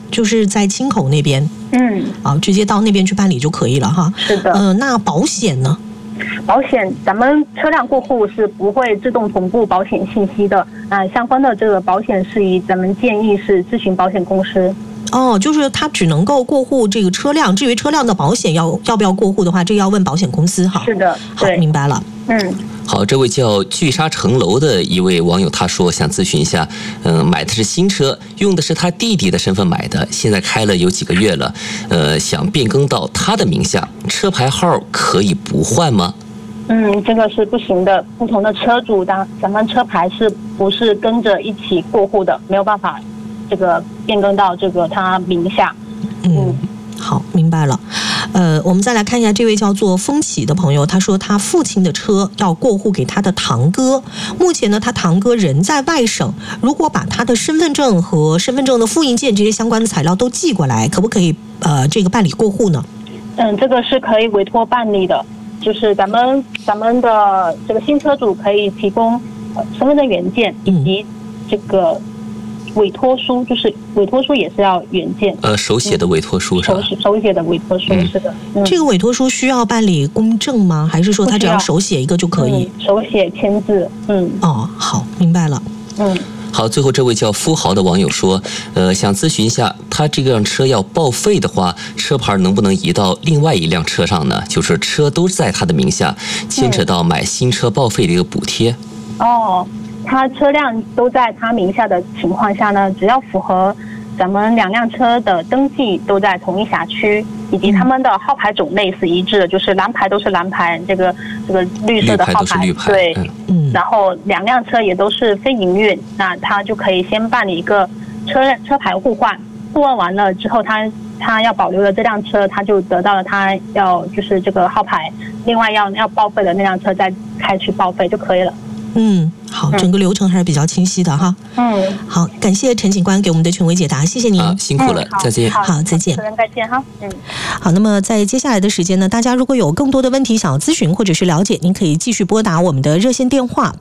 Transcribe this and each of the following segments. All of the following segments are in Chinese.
就是在青口那边。直接到那边去办理就可以了哈。 是的。 那保险呢？ 保险，咱们车辆过户是不会自动同步保险信息的。相关的这个保险事宜，咱们建议是咨询保险公司。 就是他只能够过户这个车辆，至于车辆的保险要不要过户的话，这个要问保险公司哈。 是的，对， 好，明白了。 好，这位叫聚沙成楼的一位网友他说想咨询一下，买的是新车，用的是他弟弟的身份买的，现在开了有几个月了，想变更到他的名下，车牌号可以不换吗？ 这个是不行的，不同的车主咱们车牌是不是跟着一起过户的，没有办法这个变更到这个他名下。 好，明白了。我们再来看一下这位叫做风起的朋友，他说他父亲的车要过户给他的堂哥，目前呢他堂哥人在外省，如果把他的身份证和身份证的复印件这些相关的材料都寄过来，可不可以这个办理过户呢？ 这个是可以委托办理的，就是咱们的这个新车主可以提供身份证原件以及这个委托书，就是委托书也是要原件， 手写的委托书是吧？ 手写的委托书，是的。 这个委托书需要办理公证吗？还是说他只要手写一个就可以？ 手写签字。 好，明白了。 好，最后这位叫富豪的网友说，想咨询一下，他这辆车要报废的话，车牌能不能移到另外一辆车上呢？就是车都在他的名下，牵扯到买新车报废的一个补贴。 他车辆都在他名下的情况下呢，只要符合咱们2辆车的登记都在同一辖区，以及他们的号牌种类是一致的，就是蓝牌都是蓝牌，这个绿色的号牌，对，然后2辆车也都是非营运，那他就可以先办理一个车牌互换，互换完了之后，他要保留的这辆车，他就得到了他要就是这个号牌，另外要报废的那辆车再开去报废就可以了。 好，整个流程还是比较清晰的哈。好，感谢陈警官给我们的权威解答，谢谢您。 辛苦了，再见。 好，再见。 再见哈。 好，那么在接下来的时间呢，大家如果有更多的问题想要咨询或者是了解，您可以继续拨打我们的热线电话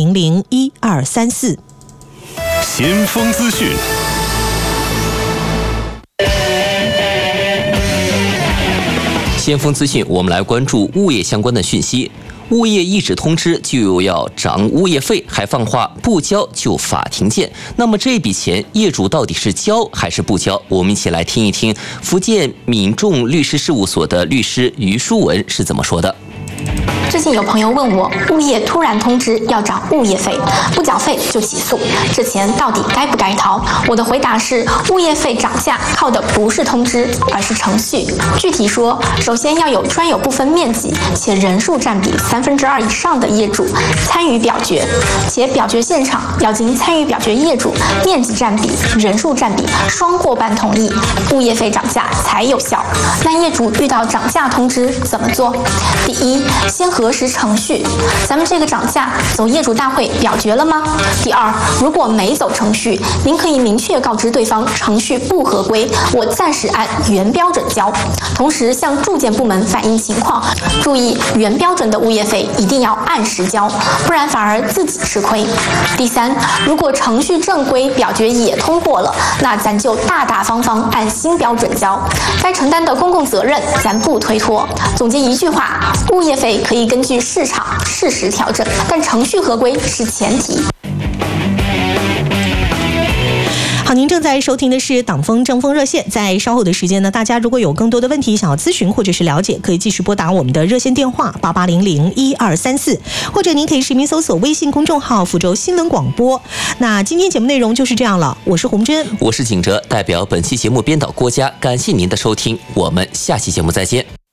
88001234。 先锋资讯。 先锋资讯，我们来关注物业相关的讯息。物业一纸通知就要涨物业费，还放话不交就法庭见。那么这笔钱业主到底是交还是不交？我们一起来听一听福建闽众律师事务所的律师于书文是怎么说的。 最近有朋友问我，物业突然通知要涨物业费，不缴费就起诉，这钱到底该不该掏？我的回答是，物业费涨价靠的不是通知，而是程序。具体说，首先要有专有部分面积且人数占比2/3以上的业主参与表决，且表决现场要经参与表决业主面积占比、人数占比双过半同意，物业费涨价才有效。那业主遇到涨价通知怎么做？第一，先核实程序，咱们这个涨价走业主大会表决了吗？第二，如果没走程序，您可以明确告知对方程序不合规，我暂时按原标准交，同时向住建部门反映情况，注意原标准的物业费一定要按时交，不然反而自己吃亏。第三，如果程序正规，表决也通过了，那咱就大大方方按新标准交，该承担的公共责任咱不推脱。总结一句话，物业费可以根据市场适时调整，但程序合规是前提。 好，您正在收听的是党风正风热线，在稍后的时间呢，大家如果有更多的问题想要咨询或者是了解，可以继续拨打我们的热线电话88001234，或者您可以实名搜索微信公众号福州新闻广播。那今天节目内容就是这样了，我是洪真， 我是景哲，代表本期节目编导郭佳，感谢您的收听，我们下期节目再见。